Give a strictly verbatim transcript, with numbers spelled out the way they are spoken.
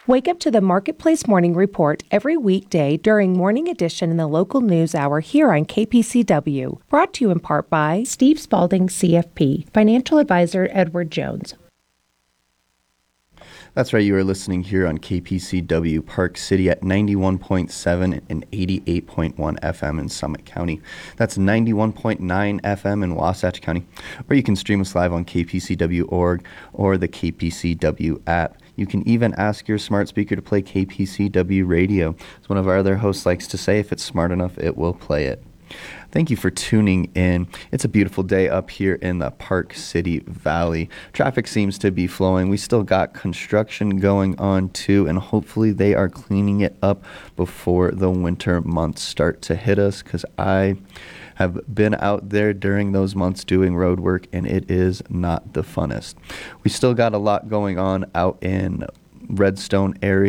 Wake up to the Marketplace Morning Report every weekday during Morning Edition in the local news hour here on K P C W. Brought to you in part by Steve Spalding, C F P, Financial Advisor Edward Jones. That's right, you are listening here on K P C W Park City at ninety-one point seven and eighty-eight point one F M in Summit County. That's ninety-one point nine F M in Wasatch County. Or you can stream us live on K P C W dot org or the K P C W app. You can even ask your smart speaker to play K P C W radio. As one of our other hosts likes to say, if it's smart enough, it will play it. Thank you for tuning in. It's a beautiful day up here in the Park City Valley. Traffic seems to be flowing. We still got construction going on too, and hopefully they are cleaning it up before the winter months start to hit us, because I have been out there during those months doing road work, and it is not the funnest. We still got a lot going on out in Redstone area.